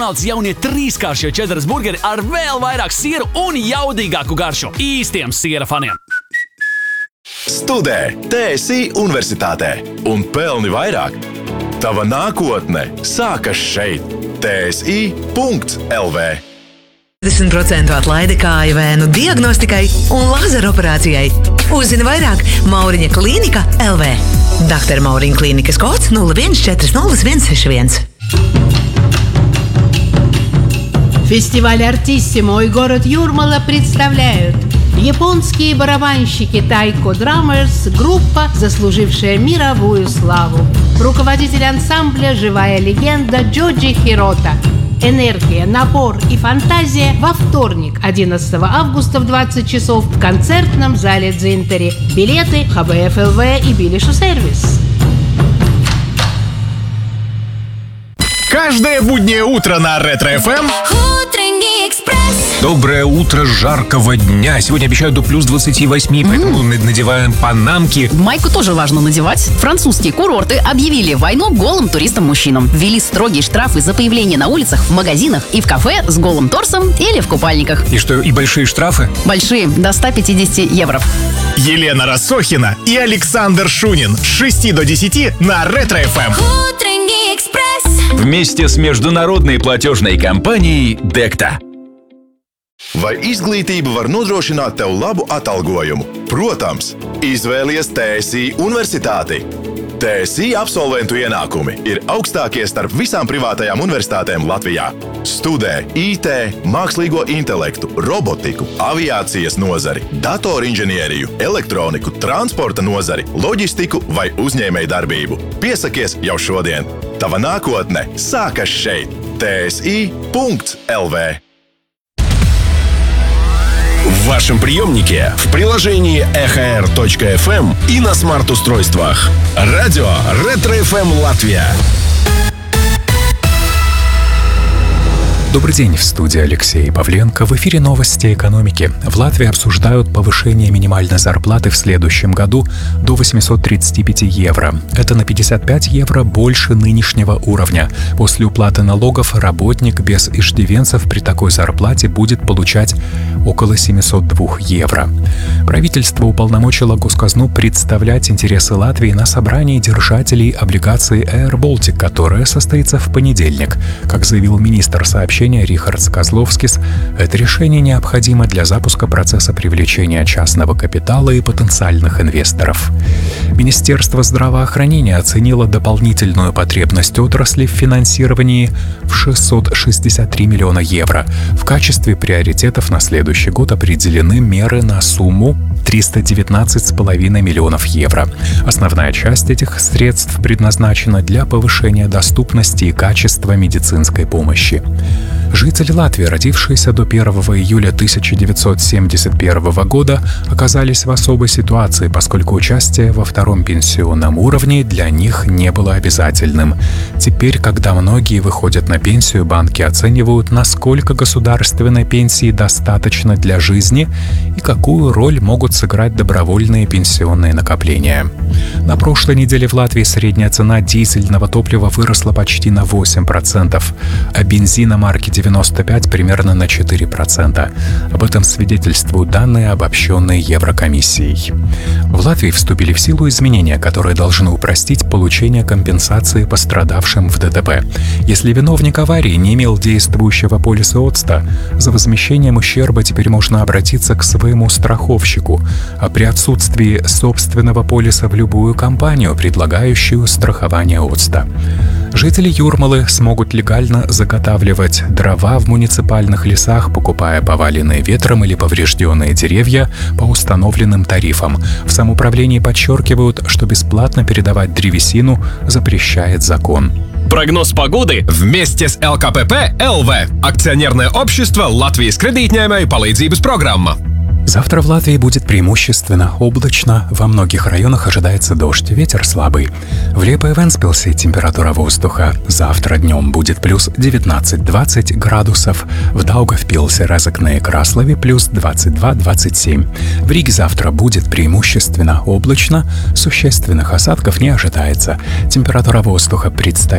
Jaunie trīskāršie čeddaras burgeri ar vēl vairāk siera un jaudīgāku garšu. Īstiem siera faniem. Studē TSI Universitātē un pelni vairāk. Tava nākotne sākas šeit. TSI.LV 10% atlaide kāju vēnu diagnostikai un lazeroperācijai. Uzzini vairāk Mauriņa klīnika LV. Dr. Mauriņa klīnikas kods 01400161. Фестиваль «Артиссимо» и город Юрмала представляют японские барабанщики Taiko Drummers, группа, заслужившая мировую славу. Руководитель ансамбля «Живая легенда» Джоджи Хирота. Энергия, напор и фантазия во вторник, 11 августа в 20 часов в концертном зале Дзинтери. Билеты ХБФ ЛВ и Билишу сервис. Каждое буднее утро на Ретро-ФМ. Утренний экспресс. Доброе утро жаркого дня. Сегодня обещают до плюс 28, поэтому надеваем панамки. Майку тоже важно надевать. Французские курорты объявили войну голым туристам-мужчинам. Ввели строгие штрафы за появление на улицах, в магазинах и в кафе с голым торсом или в купальниках. И что, и большие штрафы? Большие, до 150 евро. Елена Рассохина и Александр Шунин с 6 до 10 на Ретро-ФМ. Утренний экспресс. Вместе с международной платежной компанией Dekta. Vai izglītība var nodrošināt tev labu atalgojumu? Protams, izvēlies TSI Universitāti. TSI absolventu ienākumi ir augstākie starp visām privātajām universitātēm Latvijā. Studē IT, mākslīgo intelektu, robotiku, aviācijas nozari, datorinženieriju, elektroniku, transporta nozari, loģistiku vai uzņēmējdarbību. Piesakies jau šodien. Tava nākotne sākas šeit. TSI.LV В вашем приемнике, в приложении EHR.FM и на смарт-устройствах. Радио Ретро-ФМ Латвия. Добрый день, в студии Алексей Павленко. В эфире новости экономики. В Латвии обсуждают повышение минимальной зарплаты в следующем году до 835 евро. Это на 55 евро больше нынешнего уровня. После уплаты налогов работник без иждивенцев при такой зарплате будет получать около 702 евро. Правительство уполномочило Госказну представлять интересы Латвии на собрании держателей облигаций Air Baltic, которое состоится в понедельник. Как заявил министр сообщения Рихардс Козловскис, это решение необходимо для запуска процесса привлечения частного капитала и потенциальных инвесторов. Министерство здравоохранения оценило дополнительную потребность отрасли в финансировании в 663 миллиона евро. В качестве приоритетов на следующий год определены меры на сумму 319,5 миллионов евро. Основная часть этих средств предназначена для повышения доступности и качества медицинской помощи. Жители Латвии, родившиеся до 1 июля 1971 года, оказались в особой ситуации, поскольку участие во втором пенсионном уровне для них не было обязательным. Теперь, когда многие выходят на пенсию, банки оценивают, насколько государственной пенсии достаточно для жизни и какую роль могут сыграть добровольные пенсионные накопления. На прошлой неделе в Латвии средняя цена дизельного топлива выросла почти на 8%, а бензина марки 95 примерно на 4%. Об этом свидетельствуют данные, обобщенные Еврокомиссией. В Латвии вступили в силу изменения, которые должны упростить получение компенсации пострадавшим в ДТП. Если виновник аварии не имел действующего полиса ОЦТа, за возмещением ущерба теперь можно обратиться к своему страховщику, а при отсутствии собственного полиса в любую компанию, предлагающую страхование ОЦТа. Жители Юрмалы смогут легально заготавливать дрова в муниципальных лесах, покупая поваленные ветром или поврежденные деревья по установленным тарифам. В самоуправлении подчеркивают, что бесплатно передавать древесину запрещает закон. Прогноз погоды вместе с ЛКПП ЛВ. Акционерное общество Латвijas kredītņēmēju palīdzības programma. Завтра в Латвии будет преимущественно облачно, во многих районах ожидается дождь, ветер слабый. В Лепе и Вентспилсе температура воздуха завтра днем будет плюс 19-20 градусов, в Даугавпилсе, Резекне и Краслове плюс 22-27. В Риге завтра будет преимущественно облачно, существенных осадков не ожидается. Температура воздуха предстоит